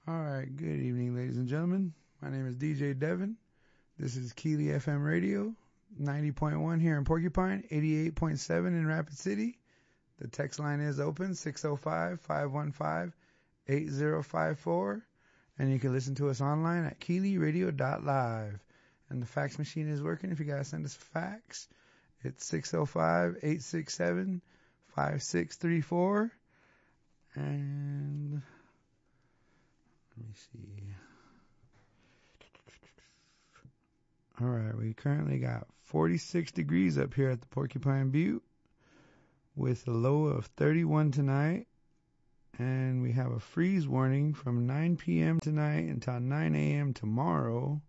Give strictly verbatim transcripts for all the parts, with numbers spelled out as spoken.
All right, good evening, ladies and gentlemen. My name is D J Devin. This is Keely F M Radio, ninety point one here in Porcupine, eighty-eight point seven in Rapid City. The text line is open, six oh five, five one five, eight oh five four. And you can listen to us online at keely radio dot live. And the fax machine is working. If you guys send us a fax, it's six oh five, eight six seven, five six three four. And let me see. All right, we currently got forty-six degrees up here at the Porcupine Butte with a low of thirty-one tonight. And we have a freeze warning from nine p.m. tonight until nine a.m. tomorrow.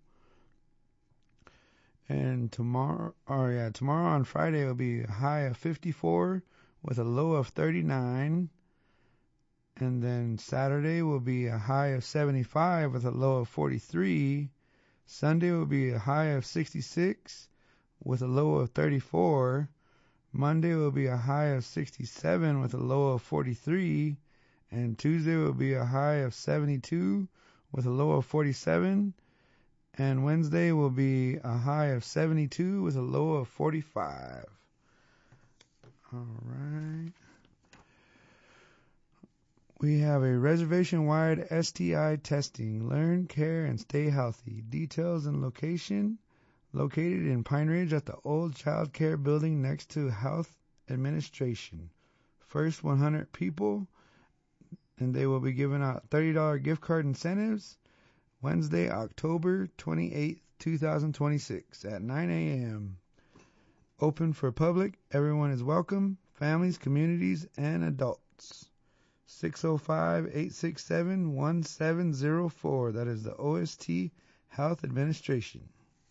And tomorrow, oh yeah, tomorrow on Friday will be a high of fifty-four with a low of thirty-nine. And then Saturday will be a high of seventy-five with a low of forty-three. Sunday will be a high of sixty-six with a low of thirty-four. Monday will be a high of sixty-seven with a low of forty-three. And Tuesday will be a high of seventy-two with a low of forty-seven. And Wednesday will be a high of seventy-two with a low of forty-five. All right. We have a reservation-wide S T I testing. Learn, care, and stay healthy. Details and location located in Pine Ridge at the old child care building next to Health Administration. First one hundred people, and they will be giving out thirty dollars gift card incentives Wednesday, October twenty-eighth, twenty twenty-six at nine a.m. Open for public. Everyone is welcome. Families, communities, and adults. six oh five, eight six seven, one seven oh four. That is the O S T Health Administration.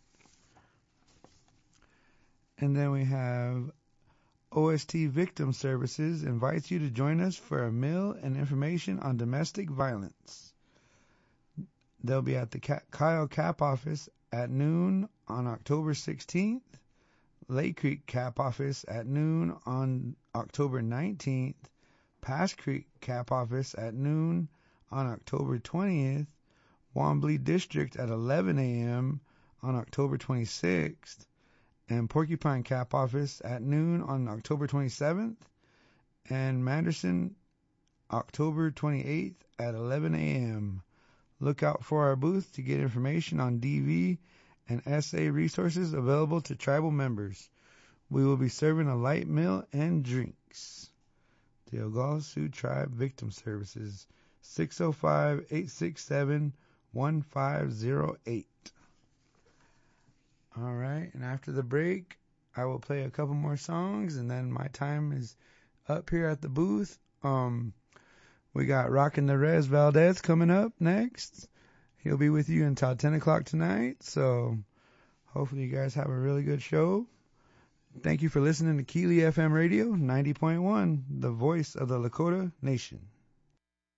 And then we have O S T Victim Services invites you to join us for a meal and information on domestic violence. They'll be at the Kyle Cap office at noon on October sixteenth, Lake Creek Cap office at noon on October nineteenth, Pass Creek Cap office at noon on October twentieth, Wombly District at eleven a.m. on October twenty-sixth, and Porcupine Cap office at noon on October twenty-seventh, and Manderson October twenty-eighth at eleven a.m. Look out for our booth to get information on D V and S A resources available to tribal members. We will be serving a light meal and drinks. The Oglala Sioux Tribe Victim Services, six oh five, eight six seven, one five oh eight. All right, and after the break, I will play a couple more songs, and then my time is up here at the booth. Um, we got Rockin' the Rez Valdez coming up next. He'll be with you until ten o'clock tonight, so hopefully you guys have a really good show. Thank you for listening to Keely F M Radio, ninety point one, the voice of the Lakota Nation.